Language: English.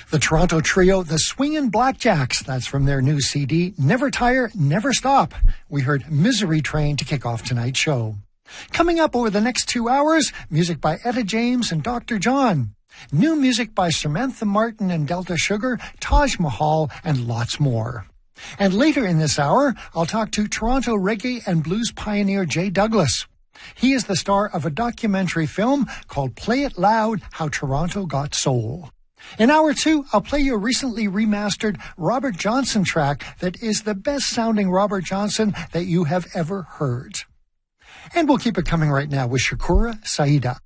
The Toronto trio, the Swingin' Blackjacks, that's from their new CD, Never Tire, Never Stop. We heard Misery Train to kick off tonight's show. Coming up over the next 2 hours, music by Etta James and Dr. John. New music by Samantha Martin and Delta Sugar, Taj Mahal, and lots more. And later in this hour, I'll talk to Toronto reggae and blues pioneer Jay Douglas. He is the star of a documentary film called Play It Loud, How Toronto Got Soul. In hour 2, I'll play you a recently remastered Robert Johnson track that is the best-sounding Robert Johnson that you have ever heard. And we'll keep it coming right now with Shakura Saida.